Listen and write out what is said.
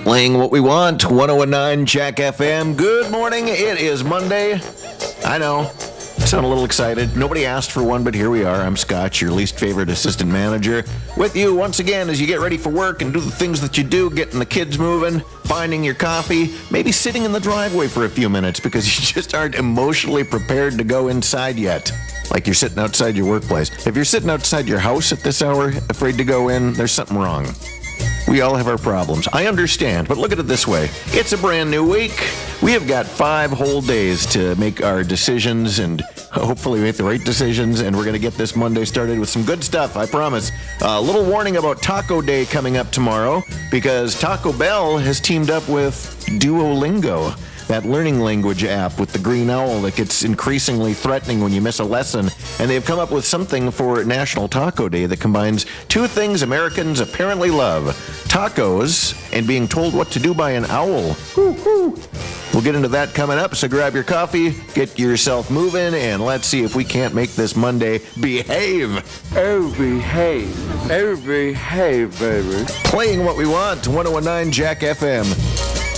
Playing what we want, 1019 Jack FM. Good morning. It is Monday. I know. I sound a little excited. Nobody asked for one, but here we are. I'm Scott, your least favorite assistant manager, with you once again as you get ready for work and do the things that you do, getting the kids moving, finding your coffee, maybe sitting in the driveway for a few minutes because you just aren't emotionally prepared to go inside yet. Like you're sitting outside your workplace. If you're sitting outside your house at this hour, afraid to go in, there's something wrong. We all have our problems. I understand, but look at it this way. It's a brand new week. We have got 5 whole days to make our decisions and hopefully make the right decisions, and we're going to get this Monday started with some good stuff, I promise. A little warning about Taco Day coming up tomorrow because Taco Bell has teamed up with Duolingo, that learning language app with the green owl that gets increasingly threatening when you miss a lesson. And they've come up with something for National Taco Day that combines 2 things Americans apparently love: tacos and being told what to do by an owl. We'll get into that coming up, so grab your coffee, get yourself moving, and let's see if we can't make this Monday behave. Oh, behave. Oh, behave, baby. Playing what we want, 1019 Jack FM.